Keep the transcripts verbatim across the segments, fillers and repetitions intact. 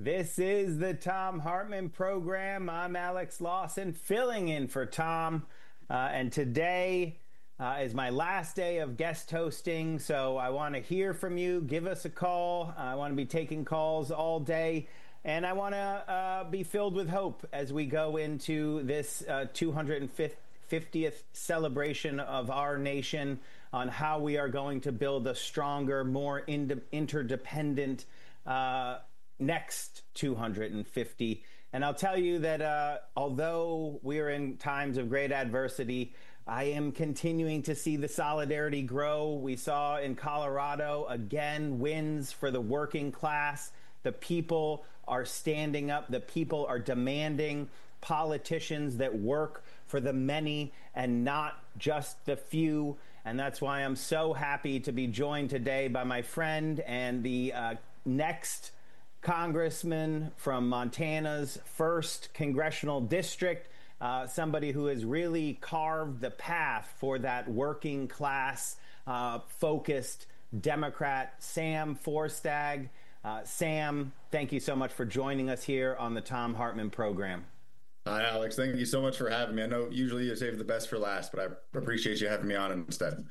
This is the Thom Hartmann program. I'm Alex Lawson, filling in for Tom. Uh, and today uh, is my last day of guest hosting, so I want to hear from you. Give us a call. I want to be taking calls all day. And I want to uh, be filled with hope as we go into this uh, two hundred fiftieth celebration of our nation on how we are going to build a stronger, more ind- interdependent uh next two hundred fifty. And I'll tell you that uh, although we're in times of great adversity, I am continuing to see the solidarity grow. We saw in Colorado, again, wins for the working class. The people are standing up. The people are demanding politicians that work for the many and not just the few. And that's why I'm so happy to be joined today by my friend and the uh, next Congressman from Montana's first congressional district, uh, somebody who has really carved the path for that working class uh, focused Democrat, Sam Forstag. Uh, Sam, thank you so much for joining us here on the Thom Hartmann program. Hi, Alex. Thank you so much for having me. I know usually you save the best for last, but I appreciate you having me on instead.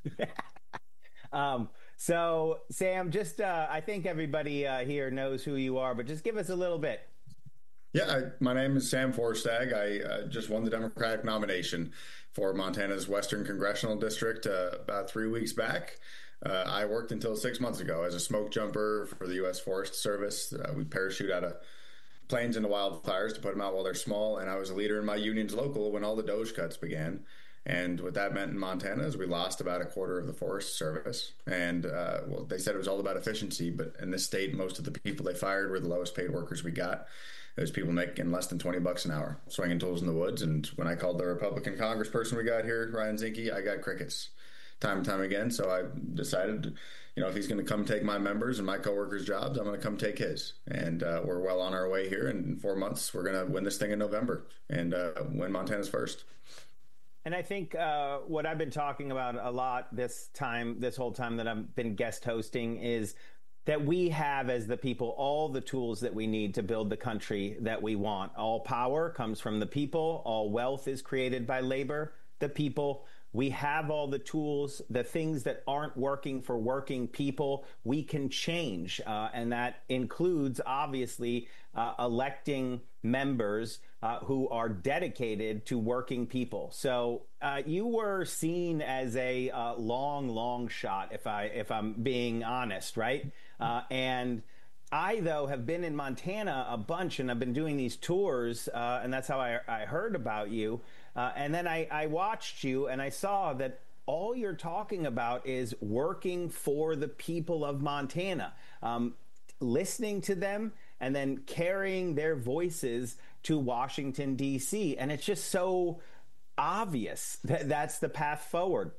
um, So, Sam, just uh, I think everybody uh, here knows who you are, but just give us a little bit. Yeah, I, my name is Sam Forstag. I uh, just won the Democratic nomination for Montana's Western Congressional District uh, about three weeks back. Uh, I worked until six months ago as a smoke jumper for the U S Forest Service. Uh, we parachute out of planes into wildfires to put them out while they're small, and I was a leader in my union's local when all the Doge cuts began. And what that meant in Montana is we lost about a quarter of the Forest Service. And, uh, well, they said it was all about efficiency, but in this state, most of the people they fired were the lowest paid workers we got. It was people making less than twenty bucks an hour, swinging tools in the woods. And when I called the Republican congressperson we got here, Ryan Zinke, I got crickets time and time again. So I decided, you know, if he's going to come take my members and my coworkers' jobs, I'm going to come take his. And uh, we're well on our way here. And in four months, we're going to win this thing in November and uh, win Montana's first. And I think uh, what I've been talking about a lot this time, this whole time that I've been guest hosting, is that we have, as the people, all the tools that we need to build the country that we want. All power comes from the people. All wealth is created by labor, the people. We have all the tools. The things that aren't working for working people, we can change. Uh, and that includes, obviously, uh, electing members uh, who are dedicated to working people. So uh, you were seen as a uh, long, long shot, if I if I'm being honest, right? Uh, and I, though, have been in Montana a bunch, and I've been doing these tours, uh, and that's how I, I heard about you. Uh, and then I, I watched you, and I saw that all you're talking about is working for the people of Montana, um, listening to them, and then carrying their voices to Washington, D C. And it's just so obvious that that's the path forward.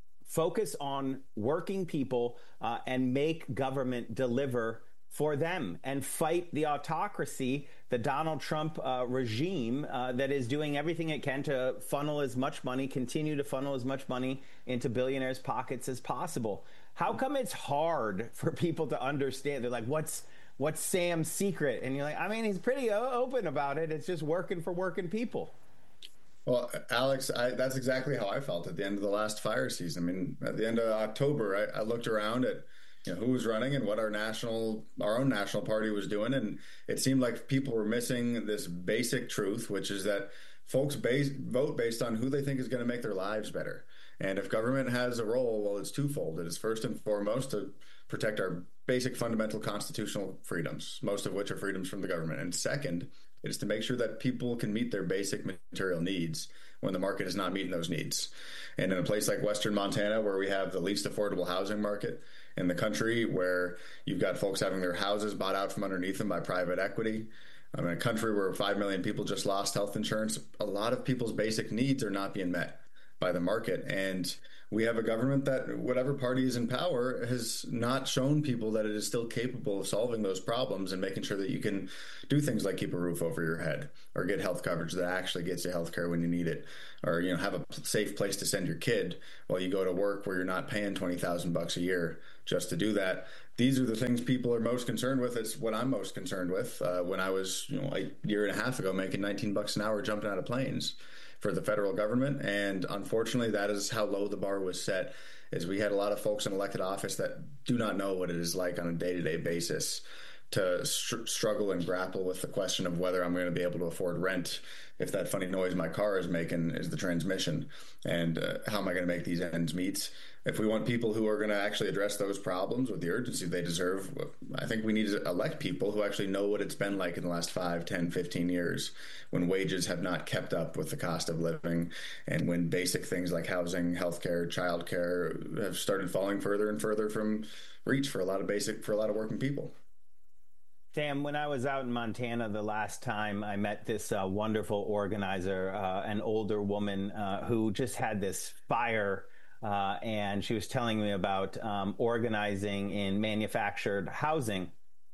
Focus on working people uh, and make government deliver for them and fight the autocracy, the Donald Trump uh, regime uh, that is doing everything it can to funnel as much money, continue to funnel as much money into billionaires' pockets as possible. How come it's hard for people to understand? They're like, what's what's Sam's secret? And you're like, I mean, he's pretty open about it. It's just working for working people. Well, Alex, I, that's exactly how I felt at the end of the last fire season. I mean, at the end of October, I, I looked around at you know, who was running and what our national, our own national party was doing. And it seemed like people were missing this basic truth, which is that folks base, vote based on who they think is going to make their lives better. And if government has a role, well, it's twofold. It is first and foremost to protect our basic fundamental constitutional freedoms, most of which are freedoms from the government. And second, it is to make sure that people can meet their basic material needs when the market is not meeting those needs. And in a place like Western Montana, where we have the least affordable housing market in the country, where you've got folks having their houses bought out from underneath them by private equity, um, in a country where five million people just lost health insurance, a lot of people's basic needs are not being met by the market. And we have a government that, whatever party is in power, has not shown people that it is still capable of solving those problems and making sure that you can do things like keep a roof over your head or get health coverage that actually gets you health care when you need it, or, you know, have a safe place to send your kid while you go to work where you're not paying twenty thousand bucks a year just to do that. these are the things people are most concerned with. It's what I'm most concerned with. Uh, when I was, you know, a year and a half ago making nineteen bucks an hour jumping out of planes for the federal government. And unfortunately, that is how low the bar was set, is we had a lot of folks in elected office that do not know what it is like on a day-to-day basis to str- struggle and grapple with the question of whether I'm going to be able to afford rent if that funny noise my car is making is the transmission, and uh, how am I going to make these ends meet. If we want people who are going to actually address those problems with the urgency they deserve, I think we need to elect people who actually know what it's been like in the last five, ten, fifteen years when wages have not kept up with the cost of living, and when basic things like housing, healthcare, childcare have started falling further and further from reach for a lot of basic, for a lot of working people. Sam, when I was out in Montana the last time, I met this uh, wonderful organizer, uh, an older woman uh, who just had this fire, uh, and she was telling me about um, organizing in manufactured housing,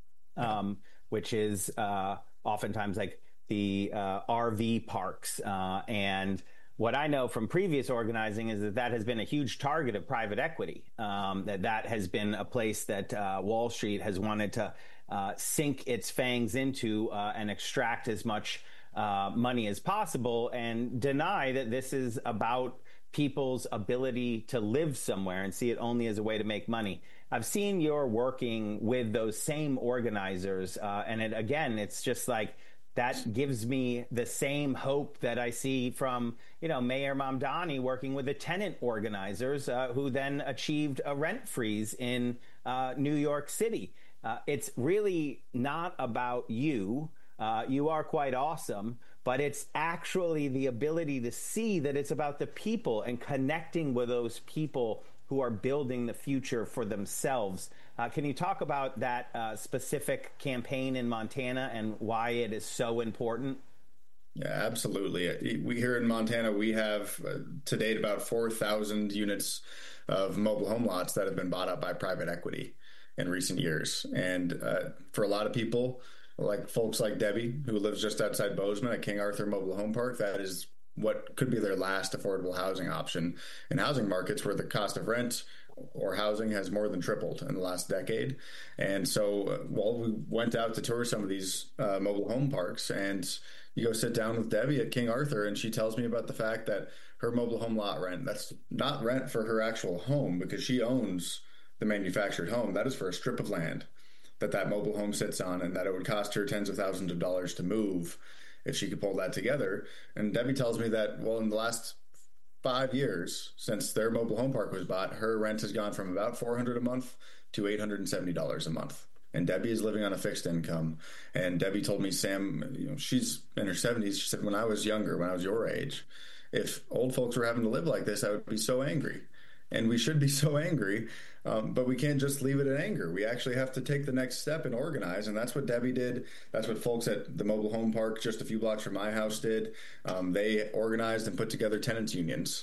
um, which is uh, oftentimes like the uh, R V parks. Uh, and what I know from previous organizing is that that has been a huge target of private equity, um, that that has been a place that uh, Wall Street has wanted to Uh, sink its fangs into uh, and extract as much uh, money as possible, and deny that this is about people's ability to live somewhere and see it only as a way to make money. I've seen you're working with those same organizers, uh, and it, again, it's just like that gives me the same hope that I see from, you know, Mayor Mamdani working with the tenant organizers uh, who then achieved a rent freeze in uh, New York City. Uh, it's really not about you. Uh, you are quite awesome, but it's actually the ability to see that it's about the people and connecting with those people who are building the future for themselves. Uh, can you talk about that uh, specific campaign in Montana and why it is so important? Yeah, absolutely. We here in Montana, we have uh, to date about four thousand units of mobile home lots that have been bought up by private equity in recent years. And uh, for a lot of people, like folks like Debbie, who lives just outside Bozeman at King Arthur Mobile Home Park, that is what could be their last affordable housing option in housing markets where the cost of rent or housing has more than tripled in the last decade. And so uh, while we went out to tour some of these uh, mobile home parks, and you go sit down with Debbie at King Arthur, and she tells me about the fact that her mobile home lot rent, that's not rent for her actual home because she owns the manufactured home. That is for a strip of land that that mobile home sits on, and that it would cost her tens of thousands of dollars to move if she could pull that together. And Debbie tells me that, well, in the last five years since their mobile home park was bought, her rent has gone from about four hundred dollars a month to eight hundred seventy dollars a month. And Debbie is living on a fixed income. And Debbie told me, Sam, you know, she's in her seventies. She said, when I was younger, when I was your age, if old folks were having to live like this, I would be so angry. And we should be so angry, um, but we can't just leave it at anger. We actually have to take the next step and organize, and that's what Debbie did. That's what folks at the mobile home park just a few blocks from my house did. Um, they organized and put together tenants unions.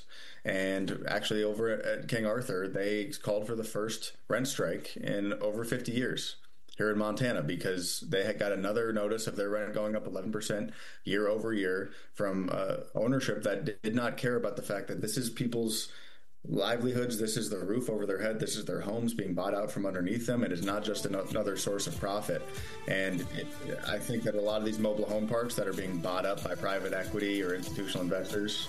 And actually over at King Arthur, they called for the first rent strike in over fifty years here in Montana, because they had got another notice of their rent going up eleven percent year over year from uh, ownership that did not care about the fact that this is people's livelihoods. This is the roof over their head. This is their homes being bought out from underneath them. It is not just another source of profit. And it, I think that a lot of these mobile home parks that are being bought up by private equity or institutional investors.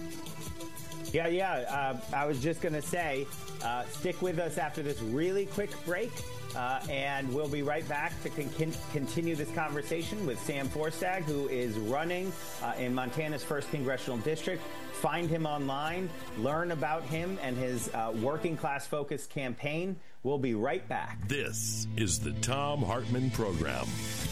Yeah, yeah. Uh, I was just going to say, uh, stick with us after this really quick break. Uh, and we'll be right back to con- continue this conversation with Sam Forstag, who is running uh, in Montana's first congressional district. Find him online, learn about him and his uh, working class focused campaign. We'll be right back. This is the Thom Hartmann Program.